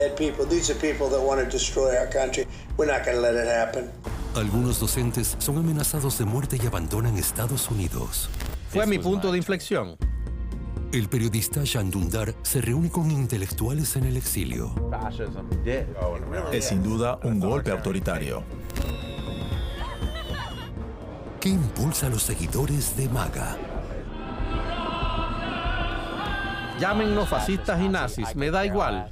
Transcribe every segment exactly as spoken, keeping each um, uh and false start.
Algunos docentes son amenazados de muerte y abandonan Estados Unidos. Fue mi punto de inflexión. El periodista Can Dündar se reúne con intelectuales en el exilio. Es sin duda un golpe autoritario. ¿Qué impulsa a los seguidores de MAGA? Llámennos fascistas y nazis, me da igual.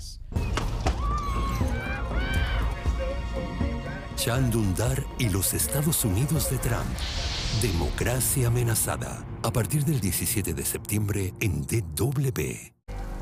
Can Dündar y los Estados Unidos de Trump. Democracia amenazada. A partir del diecisiete de septiembre en D W.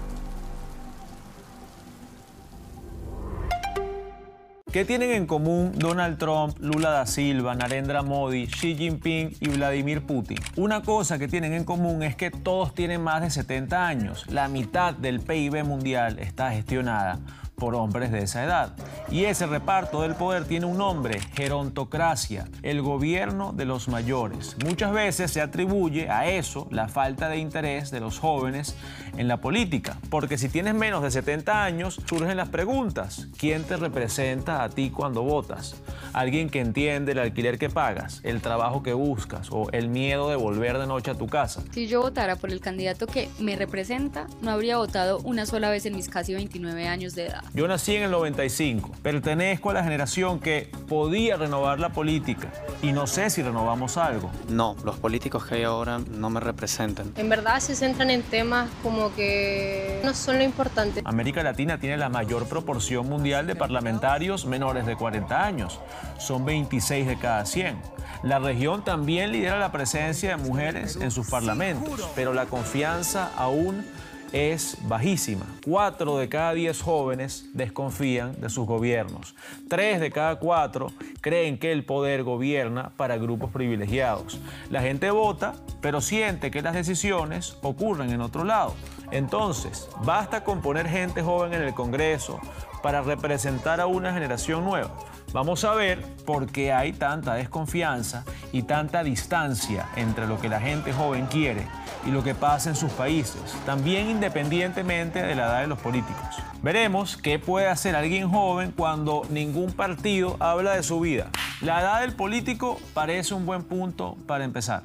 ¿Qué tienen en común Donald Trump, Lula da Silva, Narendra Modi, Xi Jinping y Vladimir Putin? Una cosa que tienen en común es que todos tienen más de setenta años. La mitad del P I B mundial está gestionada por hombres de esa edad. Y ese reparto del poder tiene un nombre: gerontocracia, el gobierno de los mayores. Muchas veces se atribuye a eso la falta de interés de los jóvenes en la política, porque si tienes menos de setenta años, surgen las preguntas: ¿quién te representa a ti cuando votas? ¿Alguien que entiende el alquiler que pagas, el trabajo que buscas o el miedo de volver de noche a tu casa? Si yo votara por el candidato que me representa, no habría votado una sola vez en mis casi veintinueve años de edad. Yo nací en el noventa y cinco, pertenezco a la generación que podía renovar la política y no sé si renovamos algo. No, los políticos que hay ahora no me representan. En verdad se centran en temas como que no son lo importante. América Latina tiene la mayor proporción mundial de parlamentarios menores de cuarenta años. Son veintiséis de cada cien. La región también lidera la presencia de mujeres en sus parlamentos, pero la confianza aún es bajísima. Cuatro de cada diez jóvenes desconfían de sus gobiernos. Tres de cada cuatro creen que el poder gobierna para grupos privilegiados. La gente vota, pero siente que las decisiones ocurren en otro lado. Entonces, basta con poner gente joven en el Congreso para representar a una generación nueva. Vamos a ver por qué hay tanta desconfianza y tanta distancia entre lo que la gente joven quiere y lo que pasa en sus países, también independientemente de la edad de los políticos. Veremos qué puede hacer alguien joven cuando ningún partido habla de su vida. La edad del político parece un buen punto para empezar.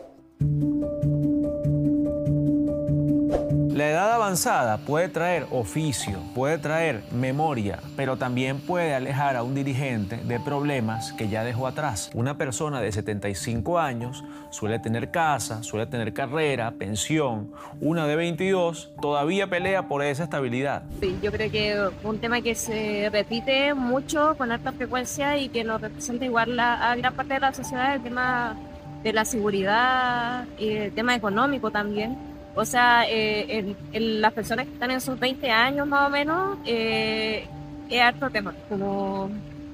La edad avanzada puede traer oficio, puede traer memoria, pero también puede alejar a un dirigente de problemas que ya dejó atrás. Una persona de setenta y cinco años suele tener casa, suele tener carrera, pensión. Una de veintidós todavía pelea por esa estabilidad. Sí, yo creo que un tema que se repite mucho con alta frecuencia y que nos representa igual a, a gran parte de la sociedad es el tema de la seguridad y el tema económico también. O sea, eh, el, el, las personas que están en sus veinte años más o menos, eh, es harto tema, como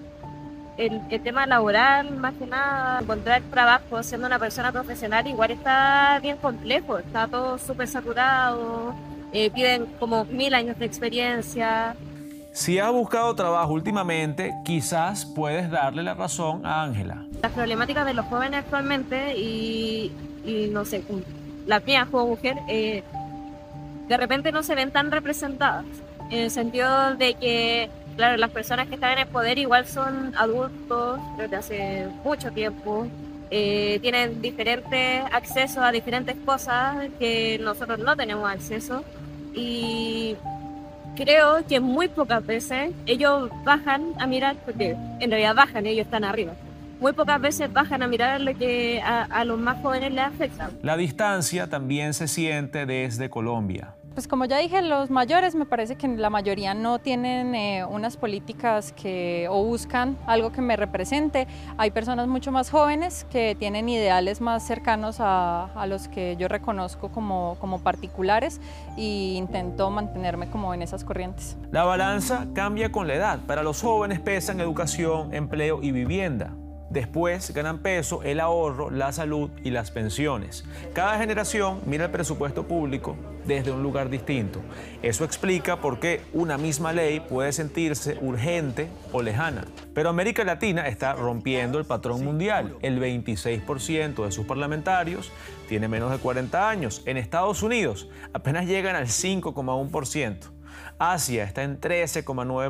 el, el tema laboral, más que nada, encontrar trabajo siendo una persona profesional igual está bien complejo, está todo súper saturado, eh, piden como mil años de experiencia. Si has buscado trabajo últimamente, quizás puedes darle la razón a Ángela. Las problemáticas de los jóvenes actualmente y, y no sé, las mías como mujer, eh, de repente no se ven tan representadas, en el sentido de que, claro, las personas que están en el poder igual son adultos desde hace mucho tiempo, eh, tienen diferentes accesos a diferentes cosas que nosotros no tenemos acceso y creo que muy pocas veces ellos bajan a mirar, porque en realidad bajan, ellos están arriba. Muy pocas veces bajan a mirar lo que a, a los más jóvenes les afecta. La distancia también se siente desde Colombia. Pues como ya dije, los mayores me parece que la mayoría no tienen eh, unas políticas que o buscan algo que me represente. Hay personas mucho más jóvenes que tienen ideales más cercanos a, a los que yo reconozco como, como particulares e intento mantenerme como en esas corrientes. La balanza cambia con la edad. Para los jóvenes pesan educación, empleo y vivienda. Después ganan peso el ahorro, la salud y las pensiones. Cada generación mira el presupuesto público desde un lugar distinto. Eso explica por qué una misma ley puede sentirse urgente o lejana. Pero América Latina está rompiendo el patrón mundial. El veintiséis por ciento de sus parlamentarios tiene menos de cuarenta años. En Estados Unidos apenas llegan al cinco coma uno por ciento. Asia está en trece coma nueve